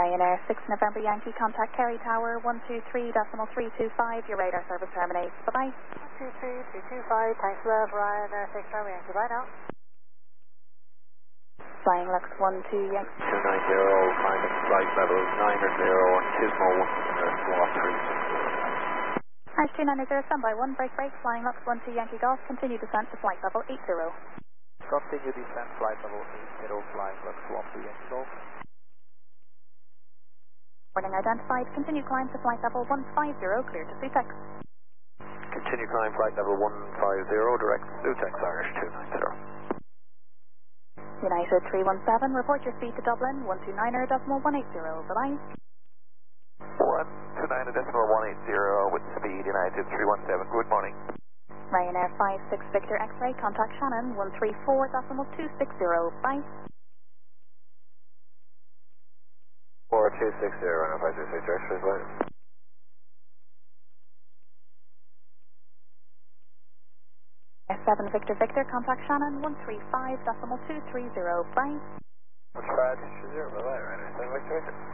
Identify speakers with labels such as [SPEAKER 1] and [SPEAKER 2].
[SPEAKER 1] Ryanair 6 November Yankee, contact Kerry Tower 123.325, your radar service terminates. Bye-bye.
[SPEAKER 2] 123.325, thanks a lot, Ryanair 6 November Yankee, bye now.
[SPEAKER 1] Flying Lux 12 Yankee.
[SPEAKER 3] 290, finding flight level 90 on Kismo 1,
[SPEAKER 1] Arch 290, standby 1, break, flying Lux 12 Yankee Golf, continue descent to flight level 80.
[SPEAKER 2] Continue descent, flight level 80, flying Lux 12 Yankee Golf.
[SPEAKER 1] Warning identified, continue climb to flight level 150, clear to Sutex.
[SPEAKER 3] Continue climb flight level 150, direct Sutex, Irish 290.
[SPEAKER 1] United 317, report your speed to Dublin 129.180, bye-bye.
[SPEAKER 3] 129.180 with speed, United 317, good morning.
[SPEAKER 1] Ryanair 56 Victor X-ray, contact Shannon 134.260, bye.
[SPEAKER 3] 4260, Ryanair 56 X-ray, flight.
[SPEAKER 1] S7 Victor Victor, contact Shannon 135.230, bye.
[SPEAKER 3] 135.230, bye-bye, Ryanair 7 Victor Victor.